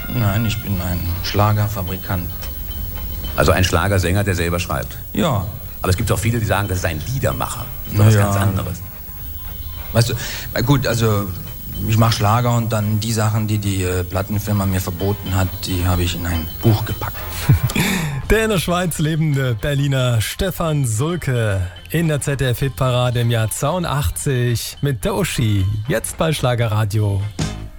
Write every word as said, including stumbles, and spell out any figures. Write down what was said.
Nein, ich bin ein Schlagerfabrikant. Also ein Schlagersänger, der selber schreibt? Ja. Aber es gibt auch viele, die sagen, das ist ein Liedermacher. Das ist doch was Ja. ganz anderes. Weißt du, na gut, also ich mache Schlager und dann die Sachen, die die äh, Plattenfirma mir verboten hat, die habe ich in ein Buch gepackt. Der in der Schweiz lebende Berliner Stefan Sulke in der Z D F-Hitparade im Jahr zweiundachtzig mit der Uschi. Jetzt bei Schlagerradio.